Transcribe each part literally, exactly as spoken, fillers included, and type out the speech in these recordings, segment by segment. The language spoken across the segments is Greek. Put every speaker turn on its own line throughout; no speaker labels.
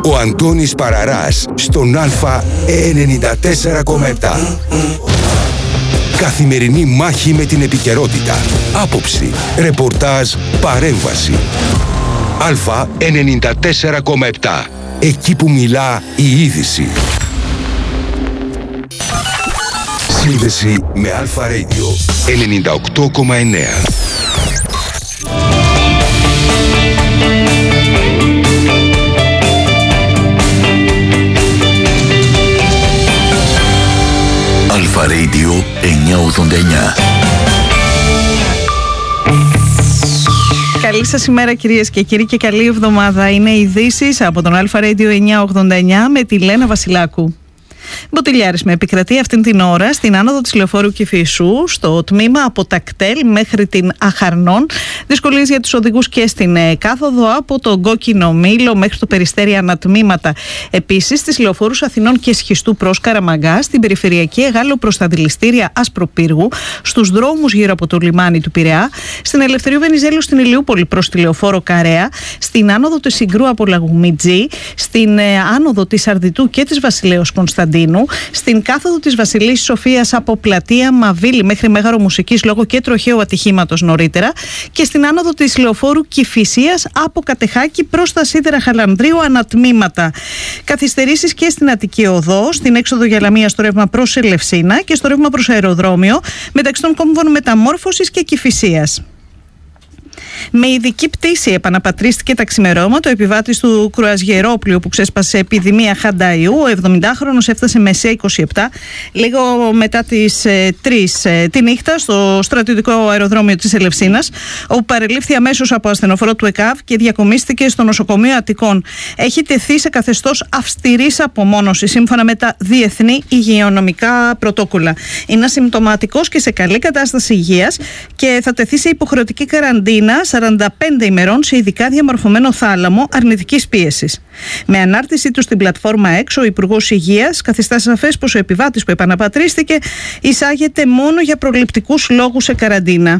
Ο Αντώνης Παραράς στον Α ενενήντα τέσσερα κόμμα επτά. Καθημερινή μάχη με την επικαιρότητα. Άποψη, ρεπορτάζ, παρέμβαση. Α ενενήντα τέσσερα κόμμα επτά. Εκεί που μιλά η είδηση. Σύνδεση με Alpha Radio ενενήντα οκτώ κόμμα εννέα.
Alpha Radio εννιακόσια ογδόντα εννέα.
Καλή σας ημέρα κυρίες και κύριοι και καλή εβδομάδα. Είναι ειδήσεις από τον Alpha Radio εννιακόσια ογδόντα εννέα με τη Λένα Βασιλάκου. Μποτιλιάρης με επικρατεί αυτήν την ώρα στην άνοδο της λεωφόρου Κηφισού, στο τμήμα από τα κτέλ μέχρι την Αχαρνών. Δυσκολίες για τους οδηγούς και στην κάθοδο από τον Κόκκινο Μήλο μέχρι το Περιστέρι ανατμήματα. Επίσης στις λεωφόρους Αθηνών και Σχιστού προς Καραμαγκά, στην περιφερειακή Εγάλο προς τα δηληστήρια Ασπροπύργου, στους δρόμους γύρω από το λιμάνι του Πειραιά, στην Ελευθερίου Βενιζέλου στην Ηλιούπολη προς τη λεωφόρο Καρέα, στην άνοδο της Συγκρού από Λαγουμιτζή, στην άνοδο της Αρδιτού και της Βασιλέως Κωνσταντίνου, στην κάθοδο της Βασιλής Σοφίας από Πλατεία Μαβίλη μέχρι Μέγαρο Μουσικής λόγω και τροχαίου ατυχήματος νωρίτερα και στην άνοδο της λεωφόρου Κηφισίας από Κατεχάκη προς τα Σίδερα Χαλανδρίου ανατμήματα. Καθυστερήσεις και στην Αττική Οδό, στην έξοδο για Λαμία στο ρεύμα προς Ελευσίνα και στο ρεύμα προς αεροδρόμιο μεταξύ των κόμβων Μεταμόρφωσης και Κηφισίας. Με ειδική πτήση επαναπατρίστηκε τα ξημερώματα ο επιβάτης του κρουαζιερόπλοιου που ξέσπασε επιδημία χανταϊού. Ο εβδομηντάχρονος έφτασε μεσαία είκοσι επτά λίγο μετά τις ε, τρεις ε, τη νύχτα στο στρατιωτικό αεροδρόμιο της Ελευσίνας, όπου παρελήφθη αμέσως από ασθενοφόρο του ΕΚΑΒ και διακομίστηκε στο νοσοκομείο Αττικών. Έχει τεθεί σε καθεστώς αυστηρής απομόνωσης σύμφωνα με τα διεθνή υγειονομικά πρωτόκολλα. Είναι ασυμπτωματικός και σε καλή κατάσταση υγείας και θα τεθεί σε υποχρεωτική καραντίνα σαράντα πέντε ημερών σε ειδικά διαμορφωμένο θάλαμο αρνητικής πίεσης. Με ανάρτησή του στην πλατφόρμα έξω, ο Υπουργός Υγείας καθιστά σαφές πως ο επιβάτης που επαναπατρίστηκε εισάγεται μόνο για προληπτικούς λόγους σε καραντίνα.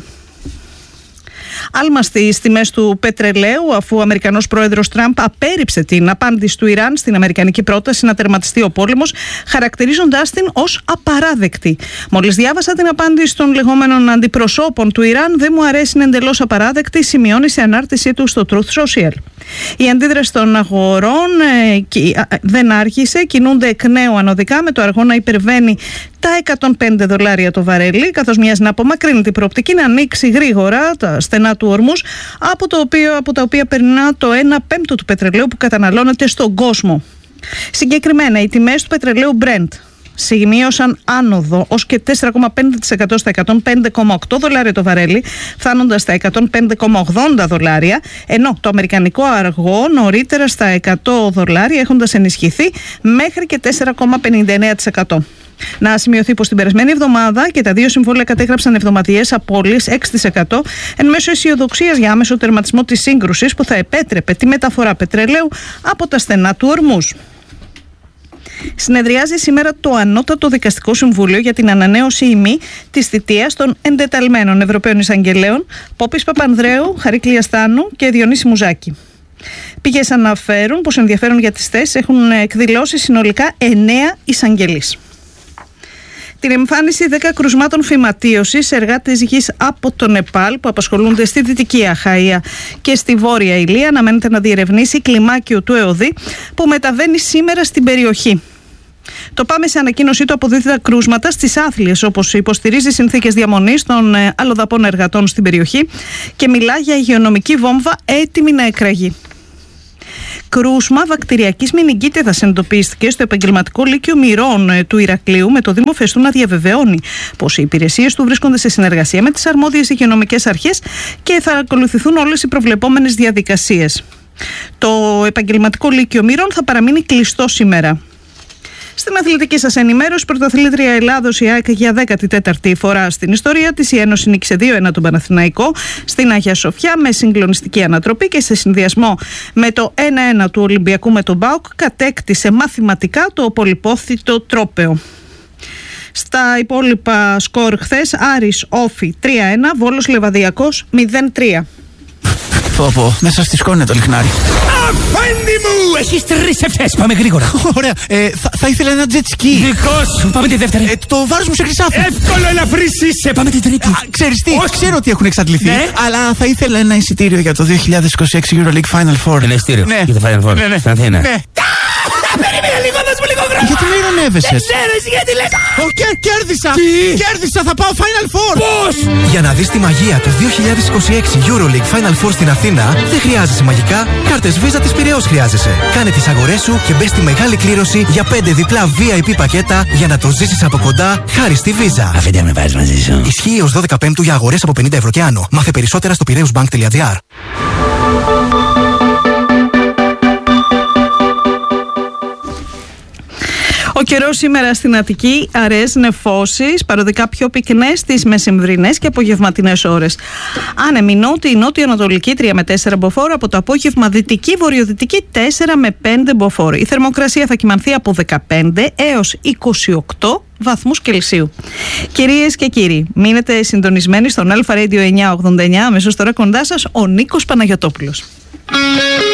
Άλμα στις τιμές του πετρελαίου, αφού ο Αμερικανός πρόεδρος Τραμπ απέρριψε την απάντηση του Ιράν στην αμερικανική πρόταση να τερματιστεί ο πόλεμος, χαρακτηρίζοντάς την ως απαράδεκτη. Μόλις διάβασα την απάντηση των λεγόμενων αντιπροσώπων του Ιράν, δεν μου αρέσει, είναι εντελώς απαράδεκτη, σημειώνει σε ανάρτησή του στο Truth Social. Η αντίδραση των αγορών ε, δεν άρχισε, κινούνται εκ νέου ανωδικά, με το αργό να υπερβαίνει τα εκατόν πέντε δολάρια το βαρέλι, καθώς μοιάζει να απομακρύνει την προοπτική να ανοίξει γρήγορα τα στενά του ορμούς, από, το οποίο, από τα οποία περνά το ένα πέμπτο του πετρελαίου που καταναλώνεται στον κόσμο. Συγκεκριμένα, οι τιμές του πετρελαίου Brent σημείωσαν άνοδο ως και τέσσερα κόμμα πέντε τοις εκατό στα εκατόν πέντε κόμμα οκτώ δολάρια το βαρέλι, φτάνοντας στα εκατόν πέντε κόμμα ογδόντα δολάρια, ενώ το αμερικανικό αργό νωρίτερα στα εκατό δολάρια, έχοντας ενισχυθεί μέχρι και τέσσερα κόμμα πενήντα εννέα τοις εκατό. Να σημειωθεί πως την περασμένη εβδομάδα και τα δύο συμβόλαια κατέγραψαν εβδομαδιαίες απώλειες έξι τοις εκατό εν μέσω αισιοδοξίας για άμεσο τερματισμό της σύγκρουσης που θα επέτρεπε τη μεταφορά πετρελαίου από τα στενά του ορμούς. Συνεδριάζει σήμερα το Ανώτατο Δικαστικό Συμβούλιο για την ανανέωση ή μη της θητείας των εντεταλμένων Ευρωπαίων Εισαγγελέων Πόπης Παπανδρέου, Χαρίκλη Αστάνου και Διονύση Μουζάκη. Πηγές αναφέρουν πως ενδιαφέρον για τις θέσεις έχουν εκδηλώσει συνολικά εννέα εισαγγελείς. Την εμφάνιση δέκα κρουσμάτων φυματίωσης σε εργάτες γης από το Νεπάλ που απασχολούνται στη Δυτική Αχαΐα και στη Βόρεια Ηλία αναμένεται να διερευνήσει κλιμάκιο του ΕΟΔΗ που μεταβαίνει σήμερα στην περιοχή. Το ΠΑΜΕ σε ανακοίνωσή του αποδίδει τα κρούσματα στις άθλιες, όπως υποστηρίζει συνθήκες διαμονής των αλλοδαπών εργατών στην περιοχή και μιλά για υγειονομική βόμβα έτοιμη να εκραγεί. Κρούσμα βακτηριακής μηνυγκίτιδας εντοπίστηκε στο επαγγελματικό λύκειο Μυρών του Ηρακλείου, με το Δήμο Φεστού να διαβεβαιώνει πως οι υπηρεσίες του βρίσκονται σε συνεργασία με τις αρμόδιες υγειονομικές αρχές και θα ακολουθηθούν όλες οι προβλεπόμενες διαδικασίες. Το επαγγελματικό λύκειο Μυρών θα παραμείνει κλειστό σήμερα. Στην αθλητική σας ενημέρωση, πρωταθλήτρια Ελλάδος η ΑΕΚ για δέκατη τέταρτη φορά στην ιστορία της. Η Ένωση νίκησε δύο ένα τον Παναθηναϊκό στην Αγία Σοφιά με συγκλονιστική ανατροπή και σε συνδυασμό με το ένα ένα του Ολυμπιακού με τον ΠΑΟΚ κατέκτησε μαθηματικά το πολυπόθητο τρόπαιο. Στα υπόλοιπα σκορ χθες, Άρης Όφη τρία ένα, Βόλος Λεβαδιακός μηδέν τρία.
Πω πω, μέσα στη σκόνη το λιχνάρι.
Αφέντη μου! Έχεις τρεις ευχές, πάμε γρήγορα.
Ωραία, ε, θα, θα ήθελα ένα jet ski.
Δικό σου, πάμε τη δεύτερη.
Ε, το βάρος μου σε χρυσάφι.
Εύκολο, ελαφρύς είσαι, πάμε τη τρίτη.
Α, ξέρεις τι,
Όχι.
ξέρω ότι έχουν εξαντληθεί,
Ναι.
αλλά θα ήθελα ένα εισιτήριο για το δύο χιλιάδες είκοσι έξι EuroLeague Final Four.
Ένα εισιτήριο
Ναι.
για το Final Four,
Ναι, ναι.
στην Αθήνα.
Ναι.
Περίμενε λίγο, δώσ' μου λίγο χρόνο.
Γιατί με ειρωνεύεσαι?
Δεν ξέρω εσύ γιατί λες.
Ω, κέρ- κέρδισα!
Τι?
Κέρδισα, θα πάω Final Four!
Πώς?
Για να δεις τη μαγεία του δύο χιλιάδες είκοσι έξι EuroLeague Final Four στην Αθήνα, δεν χρειάζεσαι μαγικά, κάρτες Visa της Πειραιώς χρειάζεσαι. Κάνε τις αγορές σου και μπες στη μεγάλη κλήρωση για πέντε διπλά βι άι πι πακέτα για να το ζήσεις από κοντά χάρη στη Visa.
Αφέντη με βάζεις μαζί σου.
Ισχύει ως δώδεκα Πέμπτου για αγορές από πενήντα ευρώ και άνω. Μάθε περισσότερα στο πειραιώσbank τελεία τζι άρ.
Ο καιρός σήμερα στην Αττική, αραιές νεφώσεις, παροδικά πιο πυκνές στις μεσημβρινές και απογευματινές ώρες. Άνεμη νότι, νότιο-ανατολική τρία με τέσσερα μποφόρ, από το απόγευμα δυτική, βορειοδυτική τέσσερα με πέντε μποφόρ. Η θερμοκρασία θα κυμανθεί από δεκαπέντε έως είκοσι οκτώ βαθμούς Κελσίου. Κυρίες και κύριοι, μείνετε συντονισμένοι στον Αλφα Radio εννιακόσια ογδόντα εννιά, αμέσως τώρα κοντά σας ο Νίκος Παναγιωτόπουλος.